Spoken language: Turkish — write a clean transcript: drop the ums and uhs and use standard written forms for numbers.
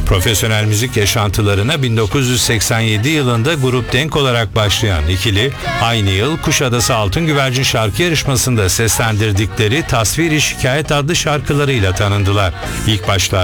Profesyonel müzik yaşantılarına 1987 yılında Grup Denk olarak başlayan ikili, aynı yıl Kuşadası Altın Güvercin şarkı yarışmasında seslendirdikleri Tasvir-i Şikayet adlı şarkılarıyla tanındılar. İlk başlarda